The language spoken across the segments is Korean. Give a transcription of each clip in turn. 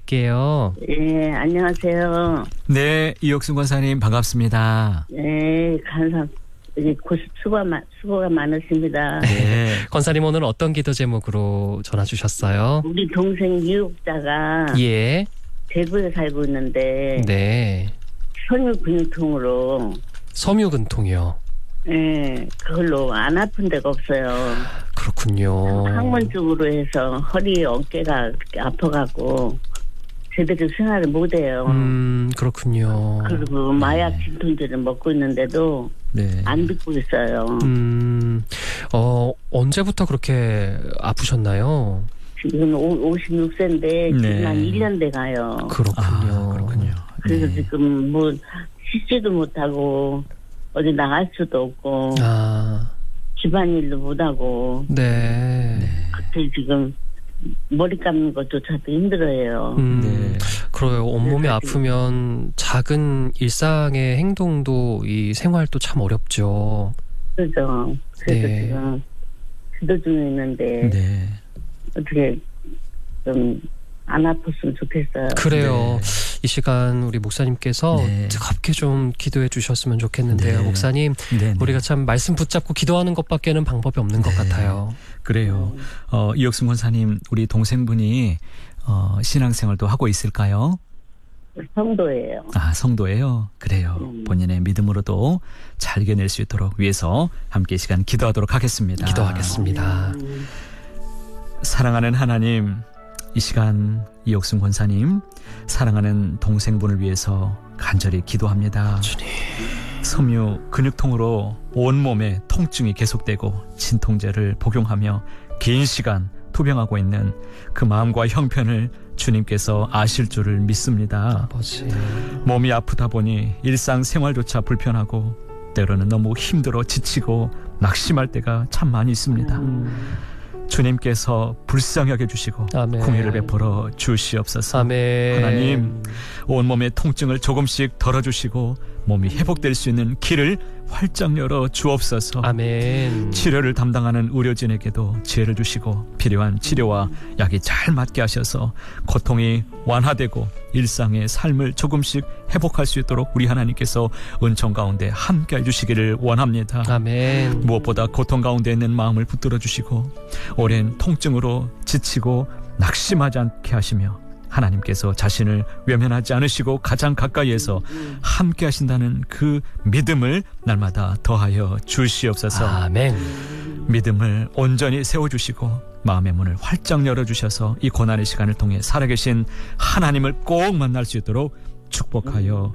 드릴게요. 예, 안녕하세요. 네, 이옥순 권사님 반갑습니다. 예, 수고가 많으십니다. 네. 권사님 오늘 어떤 기도 제목으로 전화 주셨어요? 우리 동생 유혹자가 예. 대구에 살고 있는데 네. 섬유근육통으로 섬유근통이요. 예, 그걸로 안 아픈 데가 없어요. 그렇군요. 항문 쪽으로 해서 허리 어깨가 아파갖고 제대로 생활을 못해요. 그렇군요. 그리고 마약 진통제를 먹고 있는데도 네. 안 듣고 있어요. 언제부터 그렇게 아프셨나요? 지금 56세인데 네. 지금 한 1년 돼 가요. 그렇군요. 그렇군요. 그래서 네. 지금 뭐 씻지도 못하고 어디 나갈 수도 없고 집안일도 못하고 네. 그때 지금 머리 감는 것조차도 힘들어요. 네. 그래요. 온몸이 그래서 아프면 작은 일상의 행동도 이 생활도 참 어렵죠. 그죠. 그래서 네. 지금 기도 중에 있는데 네. 어떻게 좀 안 아팠으면 좋겠어요. 그래요. 네. 이 시간 우리 목사님께서 네. 뜨겁게 좀 기도해 주셨으면 좋겠는데요. 네. 목사님, 네. 우리가 참 말씀 붙잡고 기도하는 것밖에는 방법이 없는 것 네. 같아요. 그래요. 이옥순 권사님, 우리 동생분이 신앙생활도 하고 있을까요? 성도예요. 아, 성도예요? 그래요. 본인의 믿음으로도 잘 이겨낼 수 있도록 위해서 함께 이 시간 기도하도록 하겠습니다. 기도하겠습니다. 사랑하는 하나님, 이 시간 이옥순 권사님, 사랑하는 동생분을 위해서 간절히 기도합니다. 주님. 섬유 근육통으로 온몸에 통증이 계속되고 진통제를 복용하며 긴 시간 투병하고 있는 그 마음과 형편을 주님께서 아실 줄을 믿습니다. 아버지. 몸이 아프다 보니 일상생활조차 불편하고 때로는 너무 힘들어 지치고 낙심할 때가 참 많이 있습니다. 주님께서 불쌍하게 해주시고 아멘. 긍휼을 베풀어 주시옵소서. 아멘. 하나님, 온몸의 통증을 조금씩 덜어주시고 몸이 회복될 수 있는 길을 활짝 열어 주옵소서. 아멘. 치료를 담당하는 의료진에게도 지혜를 주시고 필요한 치료와 약이 잘 맞게 하셔서 고통이 완화되고 일상의 삶을 조금씩 회복할 수 있도록 우리 하나님께서 은총 가운데 함께 해주시기를 원합니다. 아멘. 무엇보다 고통 가운데 있는 마음을 붙들어 주시고 오랜 통증으로 지치고 낙심하지 않게 하시며 하나님께서 자신을 외면하지 않으시고 가장 가까이에서 함께 하신다는 그 믿음을 날마다 더하여 주시옵소서. 아멘. 믿음을 온전히 세워주시고 마음의 문을 활짝 열어주셔서 이 고난의 시간을 통해 살아계신 하나님을 꼭 만날 수 있도록 축복하며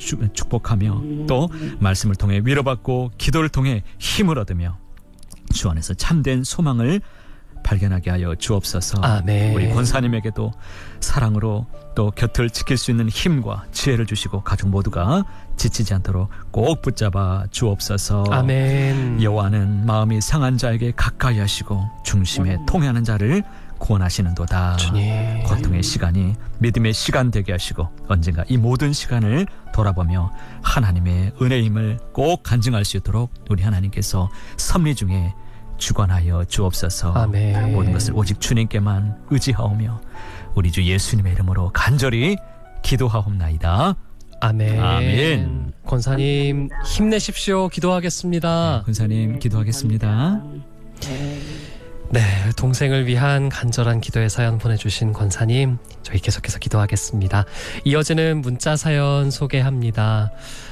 또 말씀을 통해 위로받고 기도를 통해 힘을 얻으며 주 안에서 참된 소망을 발견하게 하여 주옵소서. 아멘. 우리 권사님에게도 사랑으로 또 곁을 지킬 수 있는 힘과 지혜를 주시고 가족 모두가 지치지 않도록 꼭 붙잡아 주옵소서. 아멘. 여호와는 마음이 상한 자에게 가까이 하시고 중심에 통해하는 자를 구원하시는도다. 주님. 고통의 시간이 믿음의 시간 되게 하시고 언젠가 이 모든 시간을 돌아보며 하나님의 은혜임을 꼭 간증할 수 있도록 우리 하나님께서 섭리 중에 주관하여 주옵소서. 아멘. 모든 것을 오직 주님께만 의지하오며 우리 주 예수님의 이름으로 간절히 기도하옵나이다. 아멘. 아멘. 권사님 힘내십시오. 기도하겠습니다. 권사님 기도하겠습니다. 네, 동생을 위한 간절한 기도의 사연 보내주신 권사님, 저희 계속해서 기도하겠습니다. 이어지는 문자 사연 소개합니다.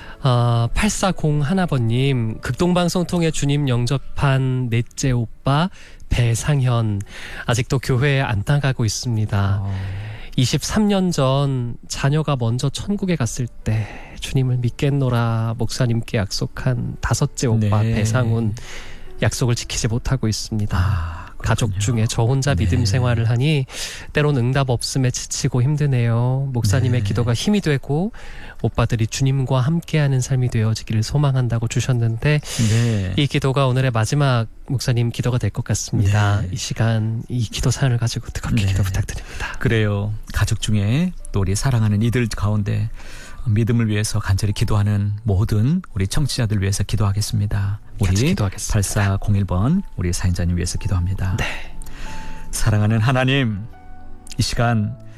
8401번님, 극동방송 통해 주님 영접한 넷째 오빠 배상현, 아직도 교회에 안 나가고 있습니다. 23년 전 자녀가 먼저 천국에 갔을 때 주님을 믿겠노라 목사님께 약속한 다섯째 오빠 네. 배상훈, 약속을 지키지 못하고 있습니다. 가족 중에 저 혼자 네. 믿음 생활을 하니 때론 응답 없음에 지치고 힘드네요. 목사님의 네. 기도가 힘이 되고 오빠들이 주님과 함께하는 삶이 되어지기를 소망한다고 주셨는데 네. 이 기도가 오늘의 마지막 목사님 기도가 될 것 같습니다. 네. 이 시간 이 기도 사연을 가지고 뜨겁게 네. 기도 부탁드립니다. 그래요. 가족 중에 또 우리 사랑하는 이들 가운데 믿음을 위해서 간절히 기도하는 모든 우리 청취자들 위해서 기도하겠습니다. 같이 우리 기도하겠습니다. 8401번 우리 사연자님 위해서 기도합니다. 네. 사랑하는 하나님, 이 시간